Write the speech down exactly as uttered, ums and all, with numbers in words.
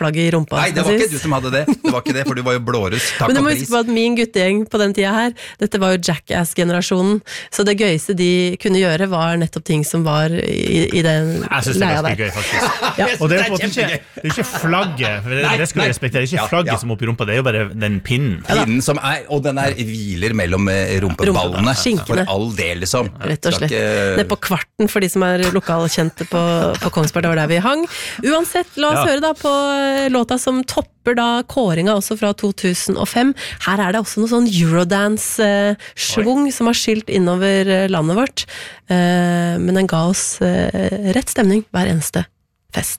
buttplugget i rumpa. Nei, det var ikke du som hadde det. Det var ikke det, for du var jo blåruss. Takk Men du må og huske pris. på at min guttegjeng på den tida her, dette var jo Jackass-generasjonen, så det gøyeste de kunne gjøre var nettopp ting som var i, i den Jeg synes det er leia ganske der. gøy, faktisk. Ja. Og det er jo på en måte ikke, det er ikke flagget, for det, Nei, det skal vi nei. respektere, det er ikke Ja, flagget ja. som er oppi rumpa, det er jo bare den pinnen. Pinnen som er, og den er hviler mellom eh, rumpeballene. Skinkene. For all del, liksom. Rett og Skal slett. ikke- Ned på kvarten for de som er lokalkjente på, på Kongsberg, det var der vi hang. Uansett, la oss Ja. høre da på låta som topper da kåringa også fra to tusen og fem. Her er det også noe sånn Eurodance-svung som har skylt innover eh, landet vårt. Eh, Men den ga oss eh, rett stemning hver eneste fest.